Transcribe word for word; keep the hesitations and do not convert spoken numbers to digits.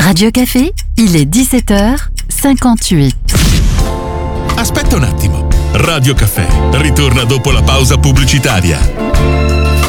Radio Café, il est dix-sept heures cinquante-huit. Aspetta un attimo. Radio Café ritorna dopo la pausa pubblicitaria.